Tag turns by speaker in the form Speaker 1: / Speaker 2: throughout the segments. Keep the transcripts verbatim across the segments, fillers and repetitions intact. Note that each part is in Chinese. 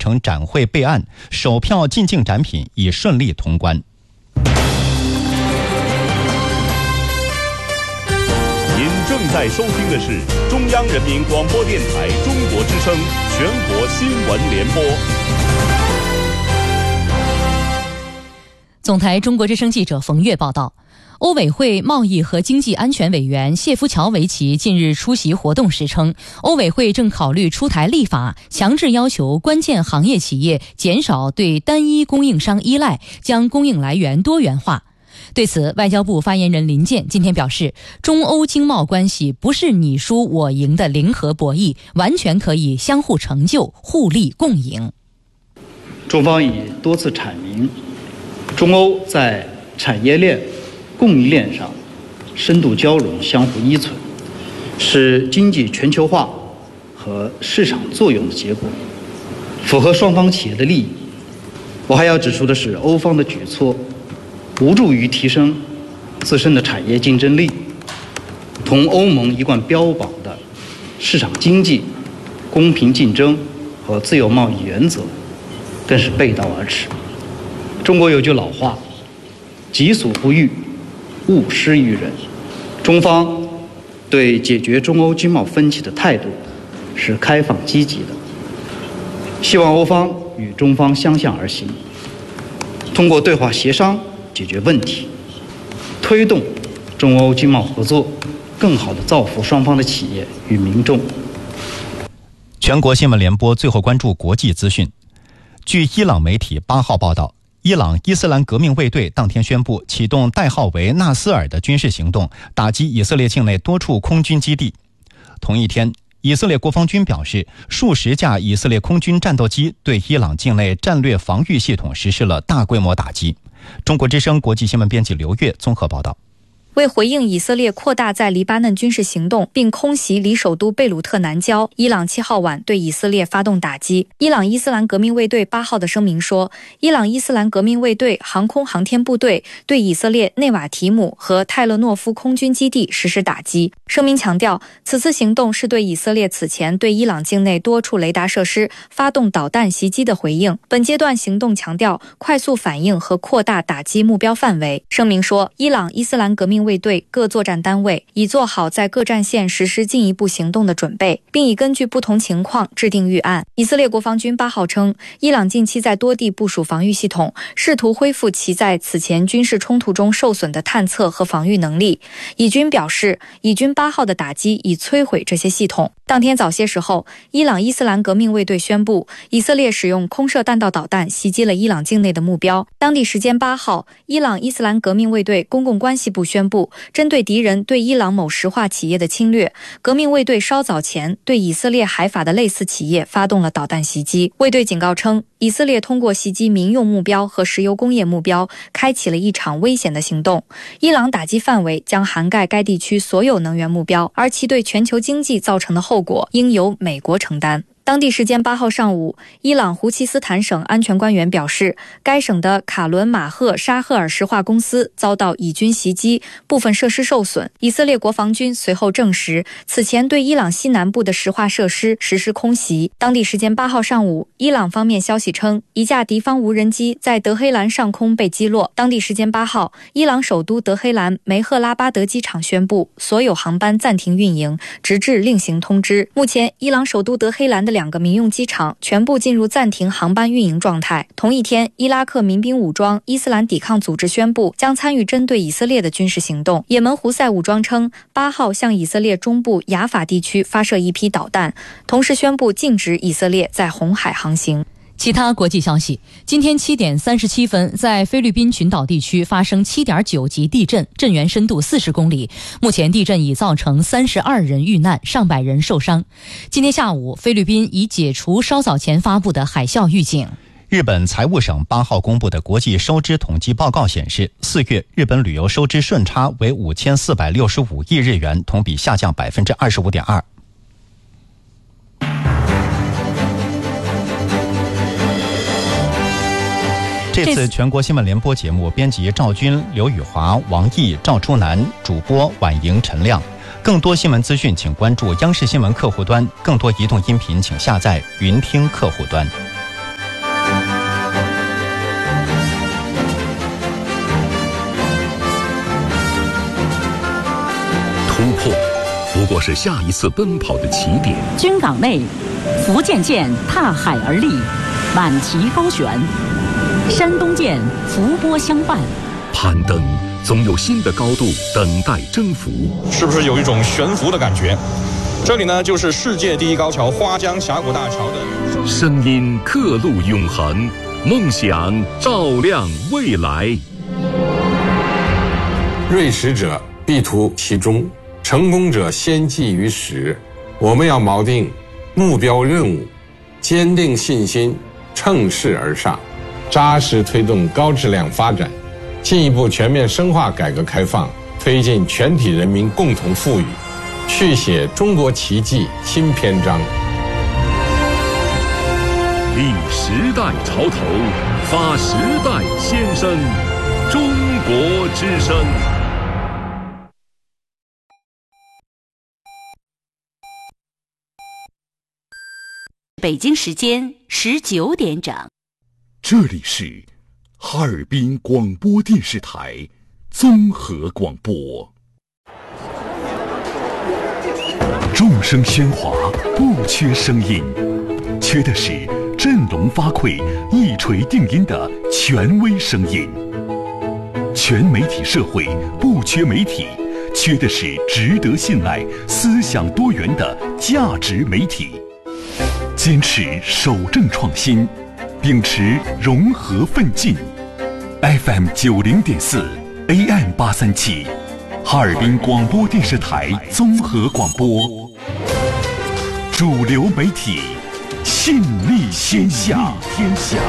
Speaker 1: 城展会备案，首票进境展品已顺利通关。
Speaker 2: 您正在收听的是中央人民广播电台中国之声全国新闻联播。
Speaker 3: 总台中国之声记者冯月报道，欧委会贸易和经济安全委员谢夫乔维奇近日出席活动时称，欧委会正考虑出台立法，强制要求关键行业企业减少对单一供应商依赖，将供应来源多元化。对此，外交部发言人林健今天表示，中欧经贸关系不是你输我赢的零和博弈，完全可以相互成就，互利共赢。
Speaker 4: 中方已多次阐明，中欧在产业链、供应链上深度交融、相互依存，是经济全球化和市场作用的结果，符合双方企业的利益。我还要指出的是，欧方的举措无助于提升自身的产业竞争力，同欧盟一贯标榜的市场经济、公平竞争和自由贸易原则更是背道而驰。中国有句老话，己所不欲，勿施于人。中方对解决中欧经贸分歧的态度是开放积极的，希望欧方与中方相向而行，通过对话协商解决问题，推动中欧经贸合作更好地造福双方的企业与民众。
Speaker 1: 全国新闻联播最后关注国际资讯。据伊朗媒体八号报道，伊朗伊斯兰革命卫队当天宣布启动代号为纳斯尔的军事行动，打击以色列境内多处空军基地。同一天，以色列国防军表示，数十架以色列空军战斗机对伊朗境内战略防御系统实施了大规模打击。中国之声国际新闻编辑刘月综合报道。
Speaker 5: 为回应以色列扩大在黎巴嫩军事行动并空袭离首都贝鲁特南郊，伊朗七号晚对以色列发动打击。伊朗伊斯兰革命卫队八号的声明说，伊朗伊斯兰革命卫队航空航天部队对以色列内瓦提姆和泰勒诺夫空军基地实施打击。声明强调，此次行动是对以色列此前对伊朗境内多处雷达设施发动导弹袭击的回应。本阶段行动强调快速反应和扩大打击目标范围。声明说，伊朗伊斯兰革命卫队各作战单位已做好在各战线实施进一步行动的准备，并已根据不同情况制定预案。以色列国防军八号称，伊朗近期在多地部署防御系统，试图恢复其在此前军事冲突中受损的探测和防御能力。以军表示，以军八号的打击已摧毁这些系统。当天早些时候，伊朗伊斯兰革命卫队宣布，以色列使用空射弹道导弹袭击了伊朗境内的目标。当地时间八号，伊朗伊斯兰革命卫队公共关系部宣布，针对敌人对伊朗某石化企业的侵略，革命卫队稍早前对以色列海法的类似企业发动了导弹袭击。卫队警告称，以色列通过袭击民用目标和石油工业目标，开启了一场危险的行动。伊朗打击范围将涵盖该地区所有能源目标，而其对全球经济造成的后果应由美国承担。当地时间八号上午，伊朗胡奇斯坦省安全官员表示，该省的卡伦马赫沙赫尔石化公司遭到以军袭击，部分设施受损。以色列国防军随后证实，此前对伊朗西南部的石化设施实施空袭。当地时间八号上午，伊朗方面消息称，一架敌方无人机在德黑兰上空被击落。当地时间八号，伊朗首都德黑兰梅赫拉巴德机场宣布，所有航班暂停运营，直至另行通知。目前，伊朗首都德黑兰的两个民用机场全部进入暂停航班运营状态。同一天，伊拉克民兵武装伊斯兰抵抗组织宣布将参与针对以色列的军事行动。也门胡塞武装称，八号向以色列中部雅法地区发射一批导弹，同时宣布禁止以色列在红海航行。
Speaker 3: 其他国际消息，今天七点三十七分，在菲律宾群岛地区发生七点九级地震，震源深度四十公里。目前地震已造成三十二人遇难，上百人受伤。今天下午，菲律宾已解除稍早前发布的海啸预警。
Speaker 1: 日本财务省八号公布的国际收支统计报告显示，四月日本旅游收支顺差为五千四百六十五亿日元，同比下降百分之二十五点二。这次全国新闻联播节目，编辑赵军、刘宇华、王毅、赵初南，主播婉莹、陈亮。更多新闻资讯，请关注央视新闻客户端；更多移动音频，请下载云听客户端。
Speaker 6: 过是下一次奔跑的起点。
Speaker 7: 军港内，福建舰踏海而立，满旗高悬；山东舰伏波相伴。
Speaker 6: 攀登总有新的高度等待征服，
Speaker 8: 是不是有一种悬浮的感觉？这里呢，就是世界第一高桥花江峡谷大桥的
Speaker 6: 声音刻录永恒，梦想照亮未来。
Speaker 9: 锐识者必图其中，成功者先记于始。我们要锚定目标任务，坚定信心，乘势而上，扎实推动高质量发展，进一步全面深化改革开放，推进全体人民共同富裕，续写中国奇迹新篇章。
Speaker 6: 立时代潮头，发时代先声，中国之声。
Speaker 10: 北京时间十九点整，
Speaker 11: 这里是哈尔滨广播电视台综合广播。众声喧哗，不缺声音，缺的是振聋发聩、一锤定音的权威声音。全媒体社会不缺媒体，缺的是值得信赖、思想多元的价值媒体。坚持守正创新，秉持融合奋进。F M 九零点四 A M 八三七，哈尔滨广播电视台综合广播，主流媒体，信力天下。天下。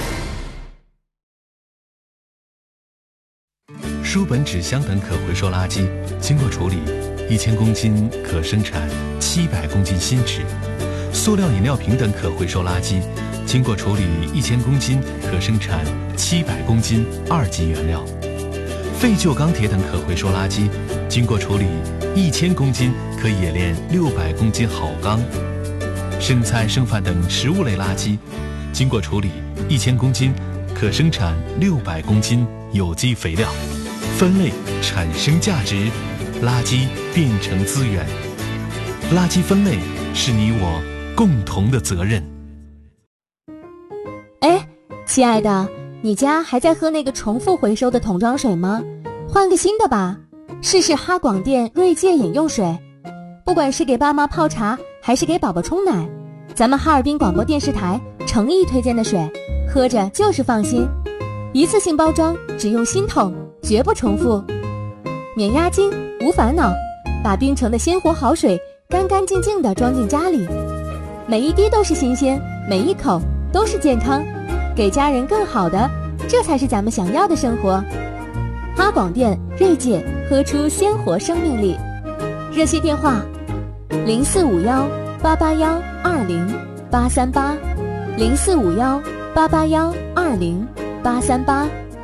Speaker 12: 书本、纸箱等可回收垃圾经过处理，一千公斤可生产七百公斤新纸。塑料饮料瓶等可回收垃圾，经过处理一千公斤可生产七百公斤二级原料；废旧钢铁等可回收垃圾，经过处理一千公斤可冶炼六百公斤好钢；剩菜剩饭等食物类垃圾，经过处理一千公斤可生产六百公斤有机肥料。分类产生价值，垃圾变成资源。垃圾分类是你我共同的责任。
Speaker 13: 哎，亲爱的，你家还在喝那个重复回收的桶装水吗？换个新的吧，试试哈广电锐界饮用水。不管是给爸妈泡茶，还是给宝宝冲奶，咱们哈尔滨广播电视台诚意推荐的水，喝着就是放心。一次性包装，只用新桶，绝不重复，免押金，无烦恼，把冰城的鲜活好水干干净净地装进家里，每一滴都是新鲜，每一口都是健康，给家人更好的，这才是咱们想要的生活。哈广电锐界，喝出鲜活生命力。热线电话零四五幺八八幺二零八三八，零四五幺八八幺二零八三八。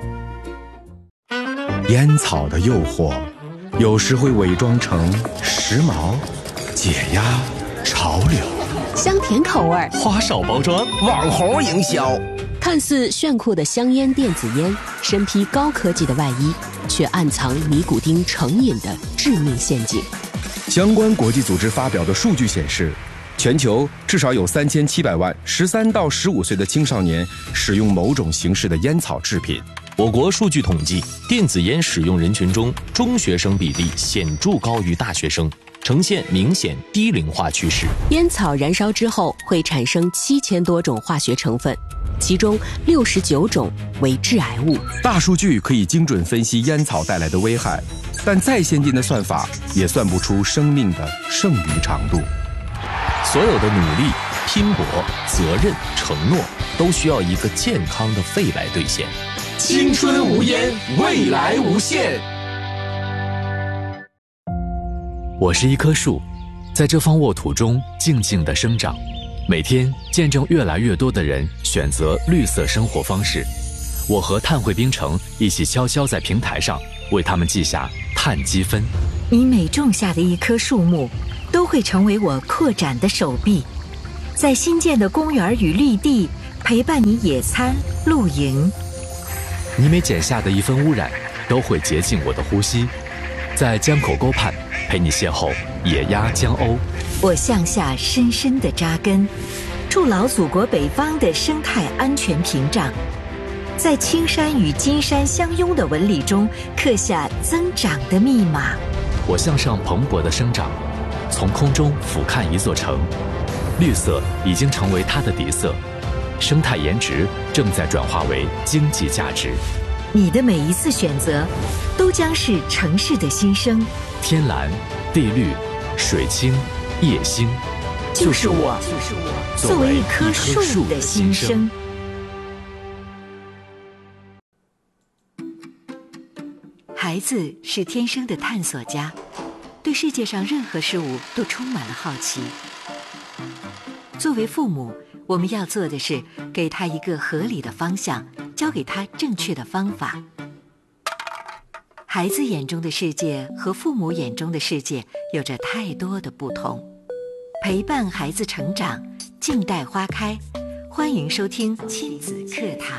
Speaker 14: 烟草的诱惑，有时会伪装成时髦、解压、潮流，
Speaker 15: 香甜口味，
Speaker 16: 花哨包装，网红营销。
Speaker 15: 看似炫酷的香烟电子烟，身披高科技的外衣，却暗藏尼古丁成瘾的致命陷阱。
Speaker 14: 相关国际组织发表的数据显示，全球至少有三千七百万十三到十五岁的青少年使用某种形式的烟草制品。
Speaker 17: 我国数据统计，电子烟使用人群中，中学生比例显著高于大学生，呈现明显低龄化趋势。
Speaker 15: 烟草燃烧之后会产生七千多种化学成分，其中六十九种为致癌物。
Speaker 14: 大数据可以精准分析烟草带来的危害，但再先进的算法也算不出生命的剩余长度。
Speaker 17: 所有的努力、拼搏、责任、承诺，都需要一个健康的肺来兑现。
Speaker 16: 青春无烟，未来无限。
Speaker 17: 我是一棵树，在这方沃土中静静地生长，每天见证越来越多的人选择绿色生活方式。我和碳汇冰城一起悄悄在平台上为他们记下碳积分。
Speaker 18: 你每种下的一棵树木，都会成为我扩展的手臂，在新建的公园与绿地陪伴你野餐、露营。
Speaker 17: 你每减下的一分污染，都会洁净我的呼吸。 在江口沟畔陪你邂逅野鸭江鸥。
Speaker 18: 我向下深深地扎根，筑牢祖国北方的生态安全屏障，在青山与金山相拥的纹理中刻下增长的密码。
Speaker 17: 我向上蓬勃的生长，从空中俯瞰一座城，绿色已经成为它的底色，生态颜值正在转化为经济价值。
Speaker 18: 你的每一次选择，都将是城市的新生。
Speaker 17: 天蓝、地绿、水清、夜星，
Speaker 18: 就是我，就是我，作为一棵树的新生。孩子是天生的探索家，对世界上任何事物都充满了好奇。作为父母，我们要做的是给他一个合理的方向，教给他正确的方法。孩子眼中的世界和父母眼中的世界有着太多的不同。陪伴孩子成长，静待花开。欢迎收听亲子课堂。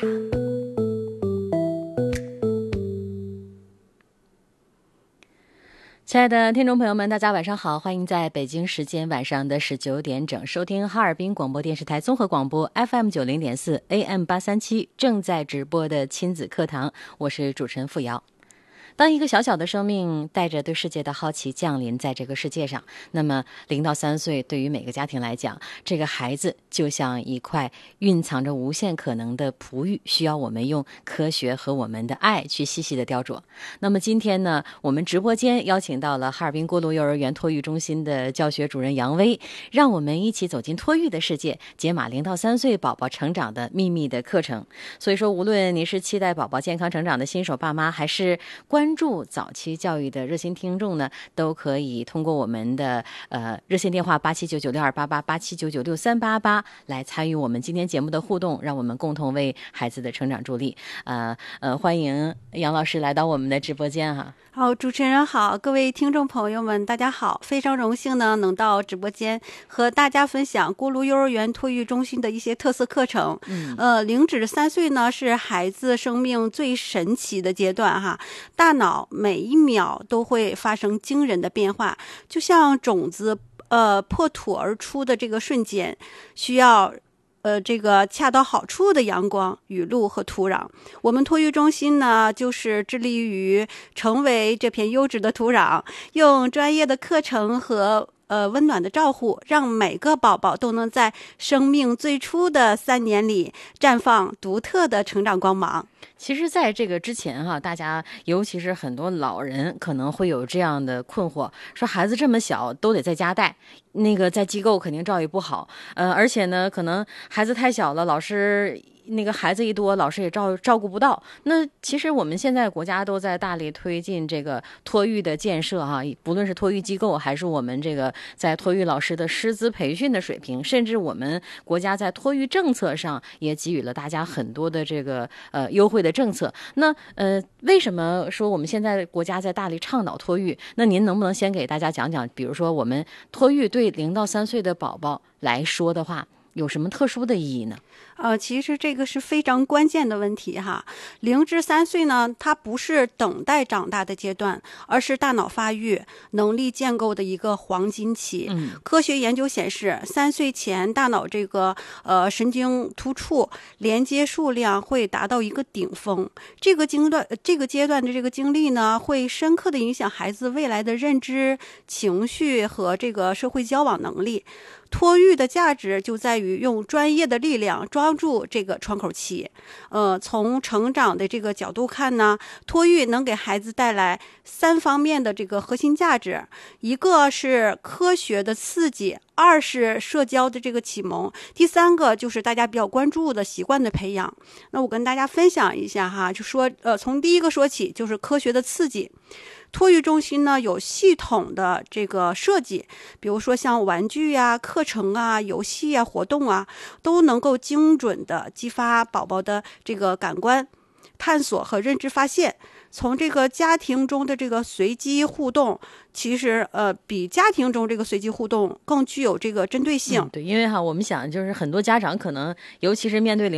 Speaker 3: 亲爱的听众朋友们，大家晚上好，欢迎在北京时间晚上的十九点整收听哈尔滨广播电视台综合广播 F M 九零点四 A M 八三七正在直播的亲子课堂，我是主持人付瑶。当一个小小的生命带着对世界的好奇降临在这个世界上，那么零到三岁对于每个家庭来讲，这个孩子就像一块蕴藏着无限可能的璞玉，需要我们用科学和我们的爱去细细的雕琢。那么今天呢，我们直播间邀请到了哈尔滨锅炉幼儿园托育中心的教学主任杨威，让我们一起走进托育的世界，解码零到三岁宝宝成长的秘密的课程。所以说，无论你是期待宝宝健康成长的新手爸妈，还是关注早期教育的热心听众呢，都可以通过我们的呃热线电话八七九九六二八八八七九九六三八八来参与我们今天节目的互动，让我们共同为孩子的成长助力。呃呃，欢迎杨老师来到我们的直播间哈。
Speaker 19: 好，主持人好，各位听众朋友们，大家好，非常荣幸呢能到直播间和大家分享锅炉幼儿园托育中心的一些特色课程。嗯，呃，零至三岁呢是孩子生命最神奇的阶段哈，大脑每一秒都会发生惊人的变化，就像种子呃破土而出的这个瞬间，需要呃，这个恰到好处的阳光、雨露和土壤。我们托育中心呢，就是致力于成为这片优质的土壤，用专业的课程和呃温暖的照护，让每个宝宝都能在生命最初的三年里绽放独特的成长光芒。
Speaker 3: 其实在这个之前哈，大家尤其是很多老人可能会有这样的困惑，说孩子这么小都得在家带，那个在机构肯定照顾不好，呃，而且呢，可能孩子太小了，老师那个孩子一多，老师也照照顾不到。那其实我们现在国家都在大力推进这个托育的建设哈，不论是托育机构，还是我们这个在托育老师的师资培训的水平，甚至我们国家在托育政策上也给予了大家很多的这个呃优惠的政策。那呃，为什么说我们现在国家在大力倡导托育？那您能不能先给大家讲讲，比如说我们托育对零到三岁的宝宝来说的话，有什么特殊的意义呢？
Speaker 19: 呃，其实这个是非常关键的问题哈。零至三岁呢，它不是等待长大的阶段，而是大脑发育、能力建构的一个黄金期。嗯，科学研究显示，三岁前大脑这个呃神经突触连接数量会达到一个顶峰。这个阶段，这个阶段的这个经历呢，会深刻的影响孩子未来的认知、情绪和这个社会交往能力。托育的价值就在于用专业的力量抓住这个窗口期。呃，从成长的这个角度看呢，托育能给孩子带来三方面的这个核心价值，一个是科学的刺激，二是社交的这个启蒙，第三个就是大家比较关注的习惯的培养。那我跟大家分享一下哈，就说呃，从第一个说起，就是科学的刺激。托育中心呢有系统的这个设计，比如说像玩具呀、课程啊、游戏啊、活动啊，都能够精准的激发宝宝的这个感官探索和认知发现。从这个家庭中的这个随机互动，其实呃比家庭中这个随机互动更具有这个针对性。
Speaker 3: 嗯、对，因为哈，我们想就是很多家长可能，尤其是面对零